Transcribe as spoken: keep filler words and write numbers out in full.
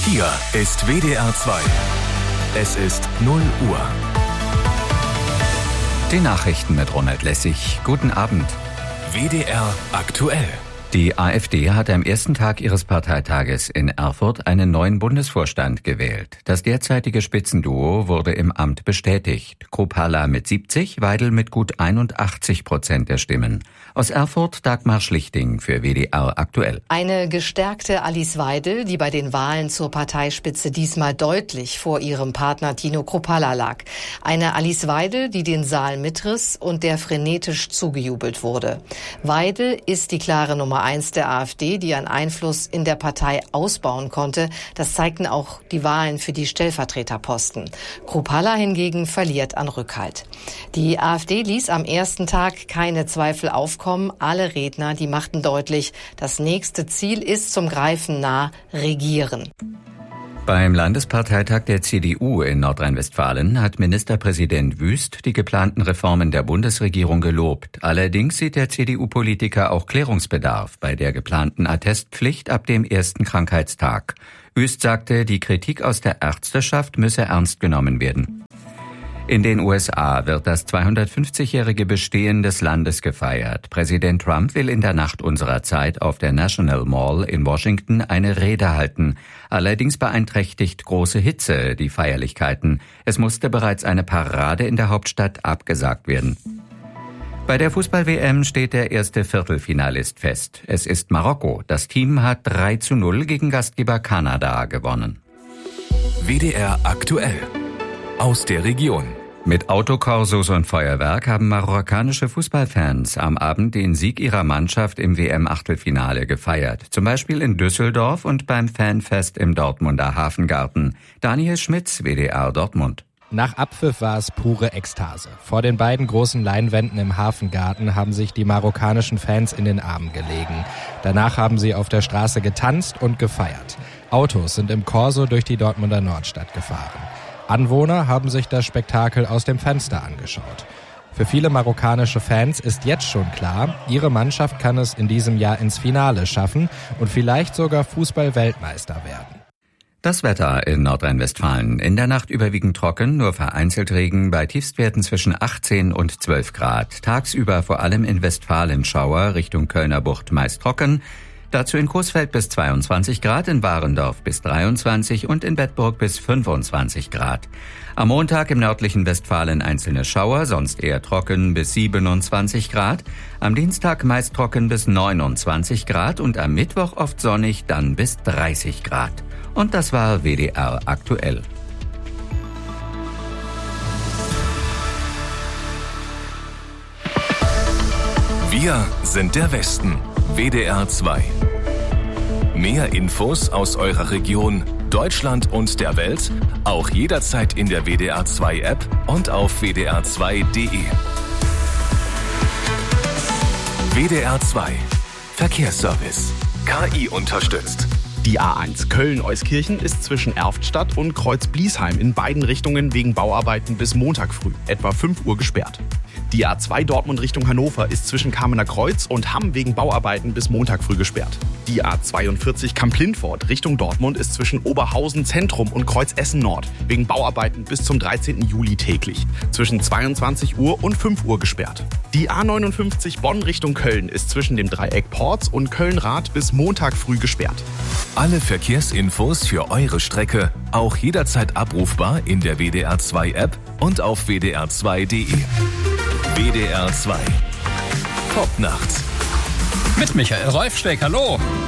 Hier ist W D R zwei. Es ist null Uhr. Die Nachrichten mit Ronald Lessig. Guten Abend. W D R aktuell. Die AfD hat am ersten Tag ihres Parteitages in Erfurt einen neuen Bundesvorstand gewählt. Das derzeitige Spitzenduo wurde im Amt bestätigt. Kropala mit siebzig, Weidel mit gut einundachtzig Prozent der Stimmen. Aus Erfurt Dagmar Schlichting für W D R aktuell. Eine gestärkte Alice Weidel, die bei den Wahlen zur Parteispitze diesmal deutlich vor ihrem Partner Tino Kropala lag. Eine Alice Weidel, die den Saal mitriss und der frenetisch zugejubelt wurde. Weidel ist die klare Nummer eins der AfD, die an Einfluss in der Partei ausbauen konnte. Das zeigten auch die Wahlen für die Stellvertreterposten. Kropala hingegen verliert an Rückhalt. Die AfD ließ am ersten Tag keine Zweifel aufkommen. Alle Redner, die machten deutlich, das nächste Ziel ist zum Greifen nah regieren. Beim Landesparteitag der C D U in Nordrhein-Westfalen hat Ministerpräsident Wüst die geplanten Reformen der Bundesregierung gelobt. Allerdings sieht der C D U-Politiker auch Klärungsbedarf bei der geplanten Attestpflicht ab dem ersten Krankheitstag. Wüst sagte, die Kritik aus der Ärzteschaft müsse ernst genommen werden. In den U S A wird das zweihundertfünfzigjährige Bestehen des Landes gefeiert. Präsident Trump will in der Nacht unserer Zeit auf der National Mall in Washington eine Rede halten. Allerdings beeinträchtigt große Hitze die Feierlichkeiten. Es musste bereits eine Parade in der Hauptstadt abgesagt werden. Bei der Fußball-W M steht der erste Viertelfinalist fest. Es ist Marokko. Das Team hat drei zu null gegen Gastgeber Kanada gewonnen. W D R aktuell. Aus der Region. Mit Autokorsos und Feuerwerk haben marokkanische Fußballfans am Abend den Sieg ihrer Mannschaft im W M-Achtelfinale gefeiert. Zum Beispiel in Düsseldorf und beim Fanfest im Dortmunder Hafengarten. Daniel Schmitz, W D R Dortmund. Nach Abpfiff war es pure Ekstase. Vor den beiden großen Leinwänden im Hafengarten haben sich die marokkanischen Fans in den Armen gelegen. Danach haben sie auf der Straße getanzt und gefeiert. Autos sind im Corso durch die Dortmunder Nordstadt gefahren. Anwohner haben sich das Spektakel aus dem Fenster angeschaut. Für viele marokkanische Fans ist jetzt schon klar, ihre Mannschaft kann es in diesem Jahr ins Finale schaffen und vielleicht sogar Fußball-Weltmeister werden. Das Wetter in Nordrhein-Westfalen. In der Nacht überwiegend trocken, nur vereinzelt Regen, bei Tiefstwerten zwischen achtzehn und zwölf Grad. Tagsüber vor allem in Westfalen Schauer, Richtung Kölner Bucht meist trocken. Dazu in Coesfeld bis zweiundzwanzig Grad, in Warendorf bis dreiundzwanzig und in Bedburg bis fünfundzwanzig Grad. Am Montag im nördlichen Westfalen einzelne Schauer, sonst eher trocken bis siebenundzwanzig Grad. Am Dienstag meist trocken bis neunundzwanzig Grad und am Mittwoch oft sonnig, dann bis dreißig Grad. Und das war W D R aktuell. Wir sind der Westen. W D R zwei. Mehr Infos aus eurer Region, Deutschland und der Welt, auch jederzeit in der W D R zwei App und auf w d r zwei punkt d e. W D R zwei. Verkehrsservice. K I unterstützt. Die A eins Köln-Euskirchen ist zwischen Erftstadt und Kreuz-Bliesheim in beiden Richtungen wegen Bauarbeiten bis Montag früh, etwa fünf Uhr gesperrt. Die A zwei Dortmund Richtung Hannover ist zwischen Kamener Kreuz und Hamm wegen Bauarbeiten bis Montag früh gesperrt. Die A zweiundvierzig Kamp-Lindfort Richtung Dortmund ist zwischen Oberhausen Zentrum und Kreuz Essen Nord wegen Bauarbeiten bis zum dreizehnten Juli täglich, zwischen zweiundzwanzig Uhr und fünf Uhr gesperrt. Die A neunundfünfzig Bonn Richtung Köln ist zwischen dem Dreieck Porz und Köln-Rath bis Montag früh gesperrt. Alle Verkehrsinfos für eure Strecke auch jederzeit abrufbar in der W D R zwei App und auf w d r zwei punkt d e. W D R zwei. Top nachts. Mit Michael Rolfsteck, hallo.